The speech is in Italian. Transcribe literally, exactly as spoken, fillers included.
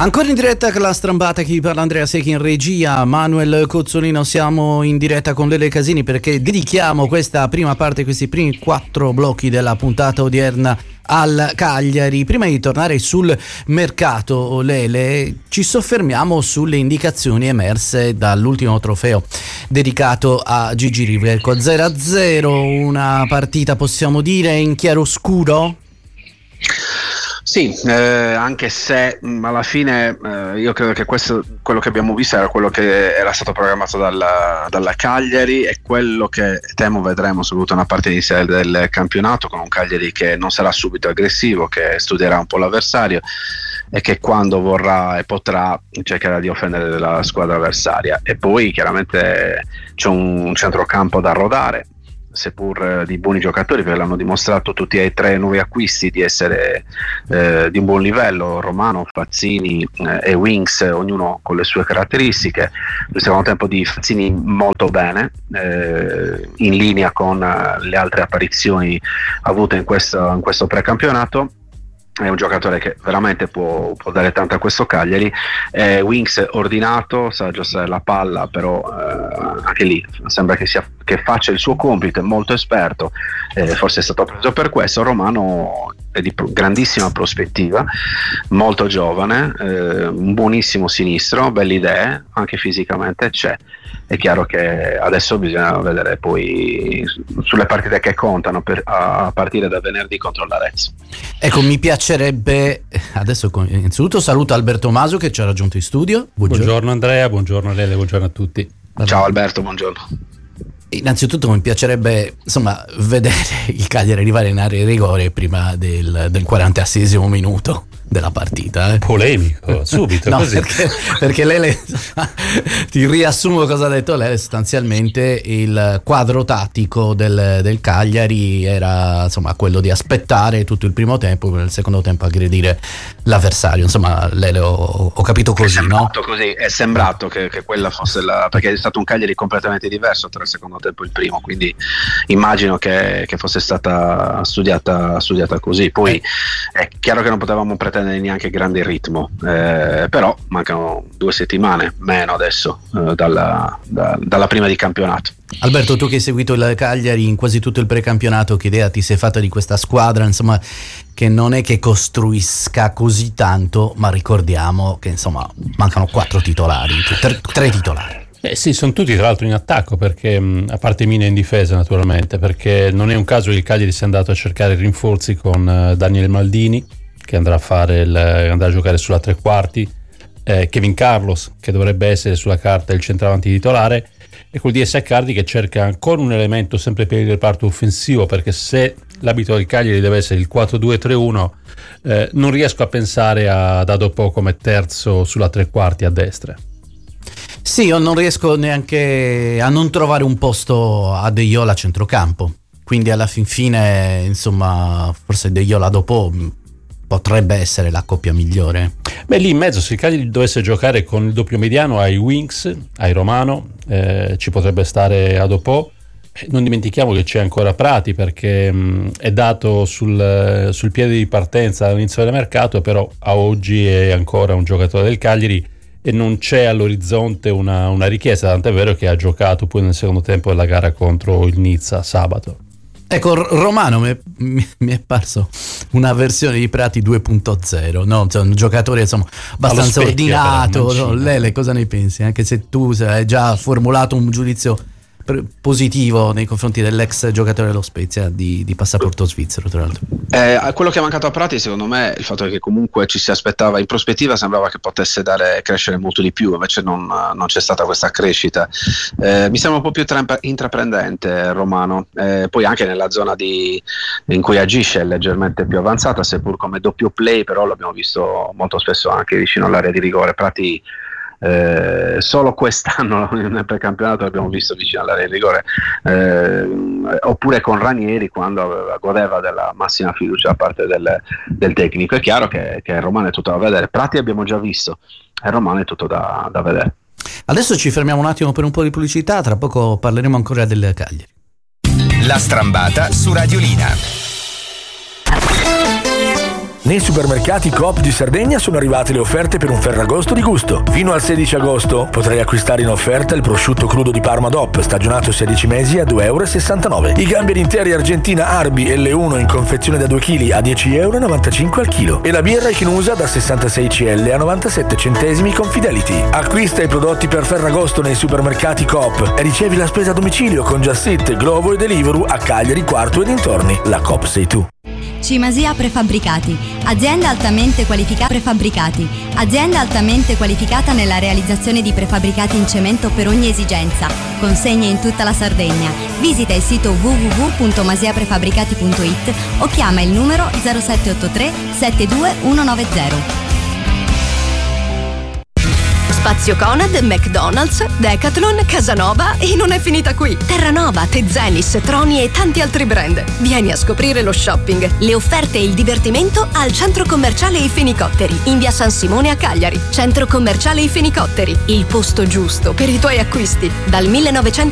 Ancora in diretta con la strambata, chi parla Andrea Secchi in regia, Manuel Cozzolino, siamo in diretta con Lele Casini perché dedichiamo questa prima parte, questi primi quattro blocchi della puntata odierna al Cagliari. Prima di tornare sul mercato, Lele, ci soffermiamo sulle indicazioni emerse dall'ultimo trofeo dedicato a Gigi Riva. zero a zero, una partita possiamo dire in chiaroscuro? Sì, eh, anche se mh, alla fine eh, io credo che questo, quello che abbiamo visto era quello che era stato programmato dalla, dalla Cagliari, e quello che temo vedremo soprattutto una parte iniziale del campionato, con un Cagliari che non sarà subito aggressivo, che studierà un po' l'avversario e che quando vorrà e potrà cercherà di offendere la squadra avversaria. E poi chiaramente c'è un centrocampo da rodare, seppur di buoni giocatori, perché l'hanno dimostrato tutti e tre nuovi acquisti di essere eh, di un buon livello: Romano, Fazzini eh, e Winks, ognuno con le sue caratteristiche. Il secondo tempo di Fazzini molto bene, eh, in linea con uh, le altre apparizioni avute in questo, in questo precampionato. È un giocatore che veramente può, può dare tanto a questo Cagliari. eh, Winks ordinato, sa giostrare la palla, però eh, anche lì sembra che, sia, che faccia il suo compito, è molto esperto, eh, forse è stato preso per questo. Romano è di pro- grandissima prospettiva, molto giovane, eh, un buonissimo sinistro, belle idee, anche fisicamente c'è. È chiaro che adesso bisogna vedere poi sulle partite che contano, per, a partire da venerdì contro l'Arezzo. Ecco, mi piacerebbe adesso innanzitutto saluto Alberto Maso che ci ha raggiunto in studio. Buongiorno, buongiorno Andrea, buongiorno Lele, buongiorno a tutti. Ciao Alberto, buongiorno. Innanzitutto mi piacerebbe insomma vedere il Cagliari arrivare in area di rigore prima del, del quarantaseiesimo minuto della partita. Eh. Polemico, subito no, così. Perché, perché Lele, ti riassumo cosa ha detto Lele, sostanzialmente il quadro tattico del, del Cagliari era insomma quello di aspettare tutto il primo tempo, per il secondo tempo aggredire l'avversario. Insomma, Lele, ho, ho capito così, è sembrato no? Così, è sembrato che, che quella fosse la, perché è stato un Cagliari completamente diverso tra il secondo tempo e il primo, quindi immagino che, che fosse stata studiata, studiata così. Poi eh. è chiaro che non potevamo pretendere neanche grande ritmo, eh, però mancano due settimane meno adesso eh, dalla, da, dalla prima di campionato. Alberto, tu che hai seguito il Cagliari in quasi tutto il precampionato, che idea ti sei fatta di questa squadra, insomma, che non è che costruisca così tanto, ma ricordiamo che insomma mancano quattro titolari, tre, tre titolari. Eh sì, sono tutti tra l'altro in attacco, perché a parte Mina in difesa naturalmente, perché non è un caso che il Cagliari sia andato a cercare rinforzi con uh, Daniele Maldini, che andrà a fare il, andrà a giocare sulla tre quarti, eh, Kevin Carlos, che dovrebbe essere sulla carta il centravanti titolare, e col D S Accardi che cerca ancora un elemento sempre per il reparto offensivo, perché se l'abito del Cagliari deve essere il quattro due tre uno, eh, non riesco a pensare a Dadopo come terzo sulla tre quarti a destra. Sì, io non riesco neanche a non trovare un posto a De Jong a centrocampo, quindi alla fin fine insomma forse De Jong dopo potrebbe essere la coppia migliore. Beh, lì in mezzo, se il Cagliari dovesse giocare con il doppio mediano, ai Winks, ai Romano, eh, ci potrebbe stare Adopò. Non dimentichiamo che c'è ancora Prati, perché mh, è dato sul, sul piede di partenza all'inizio del mercato, però a oggi è ancora un giocatore del Cagliari e non c'è all'orizzonte una, una richiesta, tant'è vero che ha giocato poi nel secondo tempo della gara contro il Nizza sabato. Ecco, Romano mi, mi, mi è parso una versione di Prati due punto zero, no? Cioè, un giocatore insomma abbastanza ordinato, però, no? Lele, cosa ne pensi? Anche se tu hai già formulato un giudizio positivo nei confronti dell'ex giocatore dello Spezia di, di passaporto svizzero, tra l'altro. Eh, quello che è mancato a Prati secondo me è il fatto che comunque ci si aspettava, in prospettiva sembrava che potesse dare crescere molto di più, invece non, non c'è stata questa crescita. Eh, mi sembra un po' più tra, intraprendente Romano, eh, poi anche nella zona di, in cui agisce è leggermente più avanzata, seppur come doppio play, però l'abbiamo visto molto spesso anche vicino all'area di rigore. Prati Eh, solo quest'anno nel precampionato l'abbiamo visto vicino all'area di rigore, eh, oppure con Ranieri quando aveva, godeva della massima fiducia da parte del, del tecnico. È chiaro che, che il Romano è tutto da vedere. Prati abbiamo già visto, il Romano è tutto da, da vedere. Adesso ci fermiamo un attimo per un po' di pubblicità, tra poco parleremo ancora del Cagliari. La strambata su Radiolina. Nei supermercati Coop di Sardegna sono arrivate le offerte per un Ferragosto di gusto. Fino al sedici agosto potrai acquistare in offerta il prosciutto crudo di Parma D O P, stagionato sedici mesi a due euro e sessantanove. I gamberi interi Argentina Arbi L uno in confezione da due chili a dieci euro e novantacinque al chilo. E la birra Ichnusa da sessantasei centilitri a novantasette centesimi con Fidelity. Acquista i prodotti per Ferragosto nei supermercati Coop e ricevi la spesa a domicilio con Just Eat, Glovo e Deliveroo a Cagliari, Quarto e dintorni. La Coop sei tu. Cimasia Prefabbricati, azienda altamente qualificata prefabbricati, azienda altamente qualificata nella realizzazione di prefabbricati in cemento per ogni esigenza, consegne in tutta la Sardegna. Visita il sito w w w punto masia prefabbricati punto i t o chiama il numero zero sette otto tre sette due uno nove zero. Spazio Conad, McDonald's, Decathlon, Casanova e non è finita qui. Terranova, Tezenis, Troni e tanti altri brand. Vieni a scoprire lo shopping, le offerte e il divertimento al Centro Commerciale I Fenicotteri, in via San Simone a Cagliari. Centro Commerciale I Fenicotteri, il posto giusto per i tuoi acquisti. Dal millenovecento